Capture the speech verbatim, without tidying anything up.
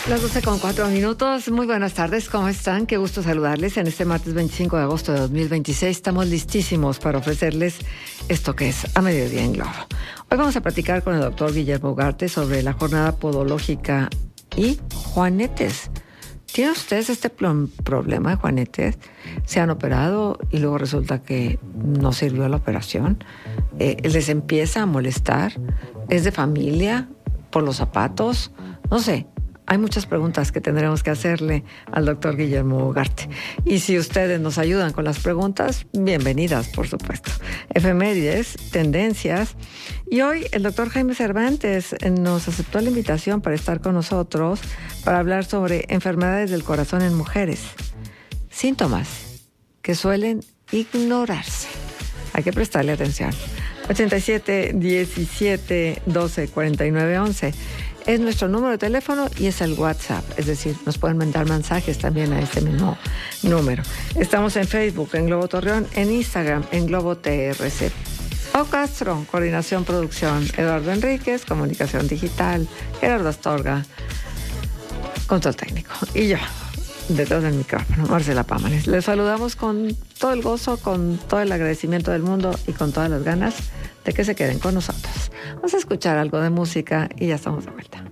Las doce con cuatro minutos. Muy buenas tardes, ¿cómo están? Qué gusto saludarles en este martes veinticinco de agosto de dos mil veintiséis. Estamos listísimos para ofrecerles esto que es A Mediodía en Globo. Hoy vamos a platicar con el doctor Guillermo Ugarte sobre la jornada podológica y juanetes. ¿Tienen ustedes este problema de juanetes? ¿Se han operado y luego resulta que no sirvió la operación? Eh, ¿Les empieza a molestar? ¿Es de familia? ¿Por los zapatos? No sé. Hay muchas preguntas que tendremos que hacerle al doctor Guillermo Ugarte. Y si ustedes nos ayudan con las preguntas, bienvenidas, por supuesto. Efemérides, tendencias. Y hoy el doctor Jaime Cervantes nos aceptó la invitación para estar con nosotros para hablar sobre enfermedades del corazón en mujeres. Síntomas que suelen ignorarse. Hay que prestarle atención. ochenta y siete, diecisiete, doce, cuarenta y nueve, once. Es nuestro número de teléfono y es el WhatsApp. Es decir, nos pueden mandar mensajes también a este mismo número. Estamos en Facebook, en Globo Torreón, en Instagram, en Globo T R C. Pau Castro, coordinación, producción. Eduardo Enríquez, comunicación digital. Gerardo Astorga, control técnico. Y yo, detrás del micrófono, Marcela Pámanes. Les saludamos con todo el gozo, con todo el agradecimiento del mundo y con todas las ganas de que se queden con nosotros. Vamos a escuchar algo de música y ya estamos de vuelta.